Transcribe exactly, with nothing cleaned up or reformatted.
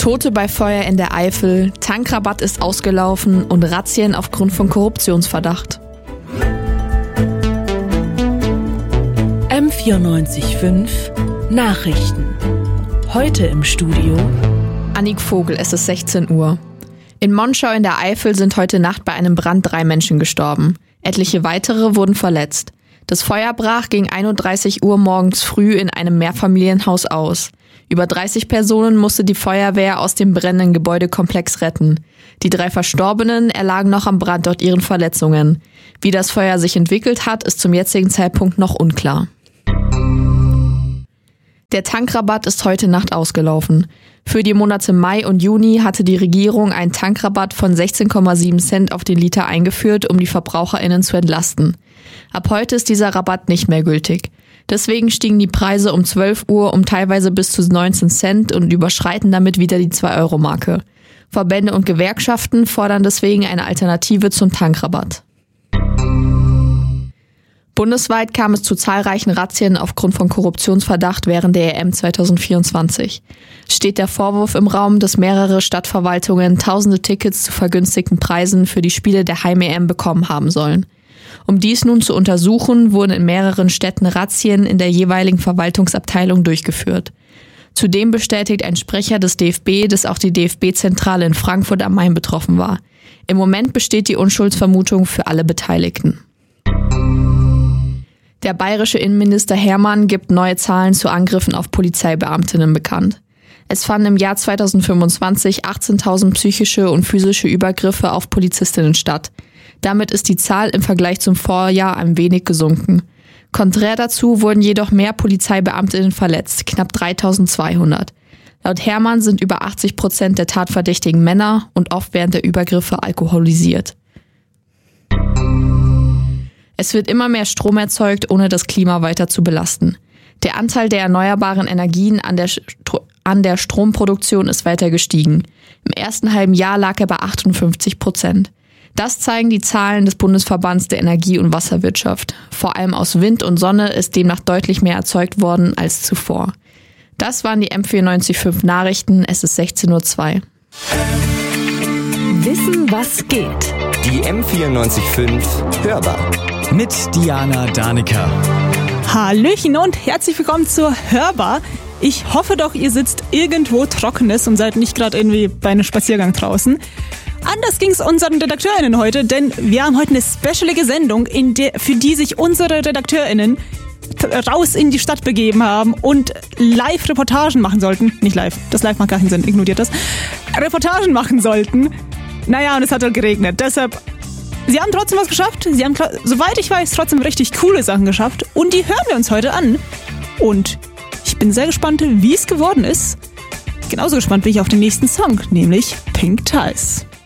Tote bei Feuer in der Eifel, Tankrabatt ist ausgelaufen und Razzien aufgrund von Korruptionsverdacht. M vierundneunzig Komma fünf Nachrichten. Heute im Studio Annik Vogel, es ist sechzehn Uhr. In Monschau in der Eifel sind heute Nacht bei einem Brand drei Menschen gestorben. Etliche weitere wurden verletzt. Das Feuer brach gegen einunddreißig Uhr morgens früh in einem Mehrfamilienhaus aus. Über dreißig Personen musste die Feuerwehr aus dem brennenden Gebäudekomplex retten. Die drei Verstorbenen erlagen noch am Brand dort ihren Verletzungen. Wie das Feuer sich entwickelt hat, ist zum jetzigen Zeitpunkt noch unklar. Der Tankrabatt ist heute Nacht ausgelaufen. Für die Monate Mai und Juni hatte die Regierung einen Tankrabatt von sechzehn Komma sieben Cent auf den Liter eingeführt, um die VerbraucherInnen zu entlasten. Ab heute ist dieser Rabatt nicht mehr gültig. Deswegen stiegen die Preise um zwölf Uhr um teilweise bis zu neunzehn Cent und überschreiten damit wieder die zwei Euro Marke. Verbände und Gewerkschaften fordern deswegen eine Alternative zum Tankrabatt. Bundesweit kam es zu zahlreichen Razzien aufgrund von Korruptionsverdacht während der E M zwanzig vierundzwanzig. Steht der Vorwurf im Raum, dass mehrere Stadtverwaltungen tausende Tickets zu vergünstigten Preisen für die Spiele der Heim-E M bekommen haben sollen. Um dies nun zu untersuchen, wurden in mehreren Städten Razzien in der jeweiligen Verwaltungsabteilung durchgeführt. Zudem bestätigt ein Sprecher des D F B, dass auch die D F B-Zentrale in Frankfurt am Main betroffen war. Im Moment besteht die Unschuldsvermutung für alle Beteiligten. Der bayerische Innenminister Hermann gibt neue Zahlen zu Angriffen auf Polizeibeamtinnen bekannt. Es fanden im Jahr zwanzig fünfundzwanzig achtzehntausend psychische und physische Übergriffe auf Polizistinnen statt. Damit ist die Zahl im Vergleich zum Vorjahr ein wenig gesunken. Konträr dazu wurden jedoch mehr Polizeibeamtinnen verletzt, knapp dreitausendzweihundert. Laut Hermann sind über achtzig Prozent der tatverdächtigen Männer und oft während der Übergriffe alkoholisiert. Es wird immer mehr Strom erzeugt, ohne das Klima weiter zu belasten. Der Anteil der erneuerbaren Energien an der, Stro- an der Stromproduktion ist weiter gestiegen. Im ersten halben Jahr lag er bei achtundfünfzig Prozent. Das zeigen die Zahlen des Bundesverbands der Energie- und Wasserwirtschaft. Vor allem aus Wind und Sonne ist demnach deutlich mehr erzeugt worden als zuvor. Das waren die M vierundneunzig Komma fünf Nachrichten. Es ist sechzehn Uhr zwei. Wissen, was geht. Die M vierundneunzig Komma fünf Hörbar. Mit Diana Danica. Hallöchen und herzlich willkommen zur Hörbar. Ich hoffe doch, ihr sitzt irgendwo Trockenes und seid nicht gerade irgendwie bei einem Spaziergang draußen. Anders ging es unseren RedakteurInnen heute, denn wir haben heute eine specialige Sendung, in der, für die sich unsere RedakteurInnen raus in die Stadt begeben haben und Live-Reportagen machen sollten. Nicht live, das live macht gar keinen Sinn, ignoriert das. Reportagen machen sollten. Naja, und es hat halt geregnet, deshalb... Sie haben trotzdem was geschafft. Sie haben, soweit ich weiß, trotzdem richtig coole Sachen geschafft. Und die hören wir uns heute an. Und ich bin sehr gespannt, wie es geworden ist. Genauso gespannt bin ich auf den nächsten Song, nämlich Pink Ties.